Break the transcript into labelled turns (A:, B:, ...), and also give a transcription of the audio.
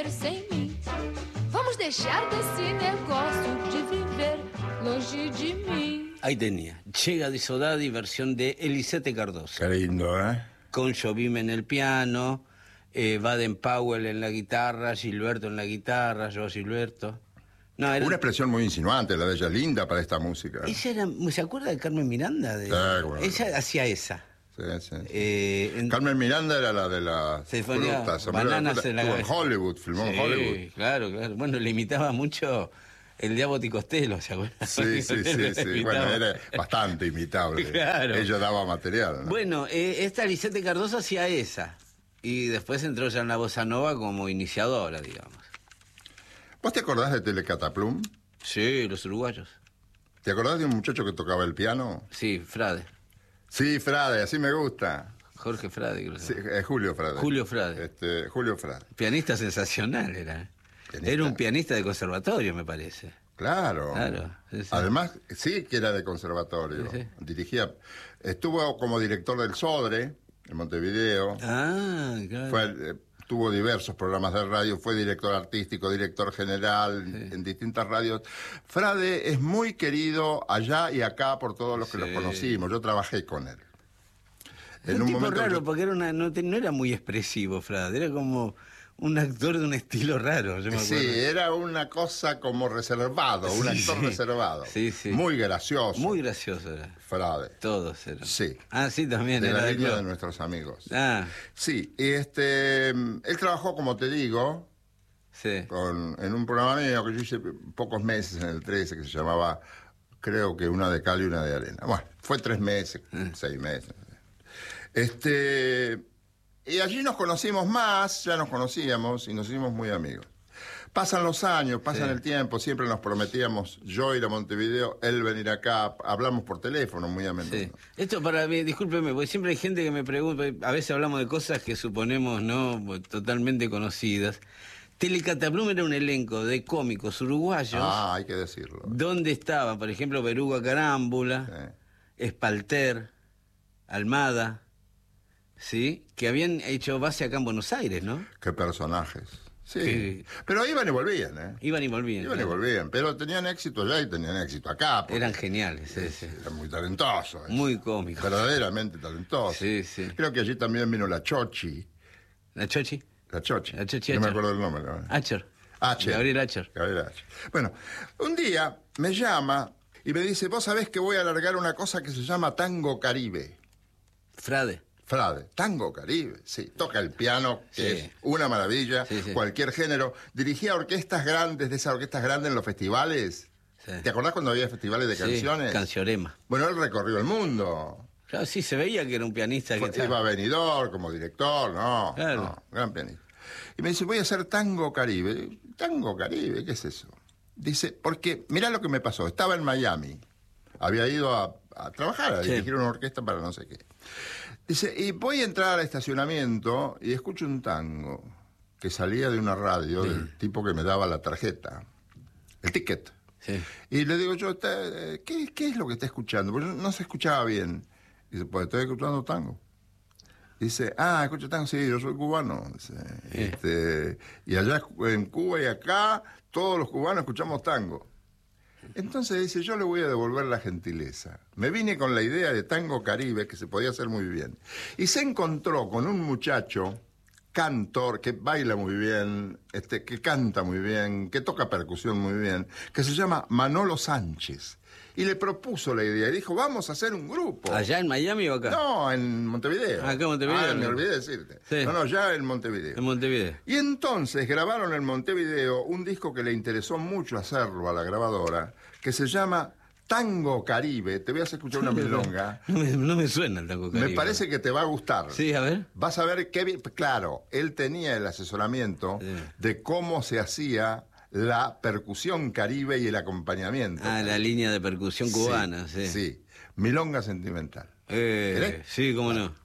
A: viver sem mim. Vamos deixar desse negócio de viver longe de mim.
B: Ahí tenía. Llega di Soldati, versión de Elisete Cardoso.
C: Qué lindo, ¿eh?
B: Con Jobim en el piano, Baden-Powell en la guitarra, Gilberto en la guitarra, yo Gilberto. No, era...
C: Una expresión muy insinuante, la de ella, linda para esta música.
B: Ella era, ¿se acuerda de Carmen Miranda?
C: Sí, bueno.
B: Ella hacía esa.
C: Sí, sí. Carmen Miranda era la de las
B: frutas, bananas en la cabeza.
C: En Hollywood, filmó en Hollywood.
B: Claro. Bueno, le imitaba mucho el de Abbott y Costello, ¿se acuerdan?
C: Sí. Bueno, era bastante imitable.
B: Claro.
C: Ella daba material, ¿no?
B: Bueno, esta Elisete Cardoso hacía esa. Y después entró ya en la bossa nova como iniciadora, digamos.
C: ¿Vos te acordás de Telecataplum?
B: Sí, los uruguayos.
C: ¿Te acordás de un muchacho que tocaba el piano?
B: Sí, Frade.
C: Sí, Frade, así me gusta.
B: Jorge Frade, creo.
C: Sí, Julio Frade.
B: Julio Frade.
C: Julio Frade.
B: Pianista sensacional era. Pianista. Era un pianista de conservatorio, me parece.
C: Claro.
B: Sí.
C: Además, sí que era de conservatorio. Sí. Dirigía, estuvo como director del Sodre, en Montevideo.
B: Ah, claro.
C: Tuvo diversos programas de radio, fue director artístico, director general en distintas radios. Frade es muy querido allá y acá por todos los que lo conocimos. Yo trabajé con él.
B: En un tipo raro, porque era no era muy expresivo, Frade, era como un actor de un estilo raro, yo me acuerdo.
C: Sí, era una cosa como reservado, un actor reservado.
B: Sí.
C: Muy gracioso.
B: Muy gracioso era.
C: Frade.
B: Todos eran.
C: Sí.
B: Ah, sí, también.
C: De
B: era
C: la línea de nuestros amigos.
B: Ah.
C: Sí, él trabajó, como te digo, en un programa mío que yo hice pocos meses en el 13, que se llamaba, creo que una de cal y una de arena. Bueno, fue 3 meses, 6 meses. Y allí nos conocimos más, ya nos conocíamos y nos hicimos muy amigos. Pasan los años, pasan el tiempo, siempre nos prometíamos yo ir a Montevideo, él venir acá, hablamos por teléfono muy a menudo.
B: Sí. Esto para mí, discúlpeme, porque siempre hay gente que me pregunta, a veces hablamos de cosas que suponemos no totalmente conocidas. Telecataplum era un elenco de cómicos uruguayos.
C: Ah, hay que decirlo.
B: Donde estaban, por ejemplo, Beruga Carámbula, Espalter, Almada, ¿sí? Que habían hecho base acá en Buenos Aires, ¿no?
C: Qué personajes. Sí. Pero iban y volvían, ¿eh?
B: Iban y volvían.
C: Pero tenían éxito allá y tenían éxito acá.
B: Eran geniales,
C: Eran muy talentosos.
B: Muy cómicos.
C: Verdaderamente talentosos.
B: Sí.
C: Creo que allí también vino la Chochi.
B: ¿La Chochi?
C: La Chochi.
B: No
C: me acuerdo el nombre.
B: Acher.
C: Gabriel
B: Acher.
C: Bueno, un día me llama y me dice, vos sabés que voy a alargar una cosa que se llama Tango Caribe.
B: Frade,
C: Tango Caribe, sí. Toca el piano, que es una maravilla, cualquier género. Dirigía orquestas grandes, de esas orquestas grandes en los festivales. Sí. ¿Te acordás cuando había festivales de canciones?
B: Cancionema.
C: Bueno, él recorrió el mundo.
B: Claro, sí, se veía que era un pianista.
C: Iba a Benidorm como director, gran pianista. Y me dice, voy a hacer Tango Caribe. ¿Tango Caribe? ¿Qué es eso? Dice, porque, mirá lo que me pasó. Estaba en Miami. Había ido a trabajar, a dirigir una orquesta para no sé qué. Dice, y voy a entrar al estacionamiento y escucho un tango que salía de una radio del tipo que me daba la tarjeta, el ticket.
B: Sí.
C: Y le digo yo, ¿qué es lo que está escuchando? Porque no se escuchaba bien. Dice, pues estoy escuchando tango. Dice, escucho tango, sí, yo soy cubano. Dice, y allá en Cuba y acá, todos los cubanos escuchamos tango. Entonces dice, yo le voy a devolver la gentileza. Me vine con la idea de Tango Caribe, que se podía hacer muy bien. Y se encontró con un muchacho, cantor, que baila muy bien, que canta muy bien, que toca percusión muy bien, que se llama Manolo Sánchez. Y le propuso la idea y dijo, vamos a hacer un grupo.
B: ¿Allá en Miami o acá?
C: No, en Montevideo.
B: Acá en Montevideo.
C: Me olvidé decirte.
B: Sí.
C: No, ya en Montevideo.
B: En Montevideo.
C: Y entonces grabaron en Montevideo un disco que le interesó mucho hacerlo a la grabadora, que se llama Tango Caribe. Te voy a hacer escuchar una milonga.
B: No me suena el Tango Caribe.
C: Me parece que te va a gustar.
B: Sí, a ver.
C: Vas a ver qué bien. Claro, él tenía el asesoramiento de cómo se hacía la percusión caribe y el acompañamiento.
B: La línea de percusión cubana, sí.
C: Sí, milonga sentimental.
B: Sí, cómo no.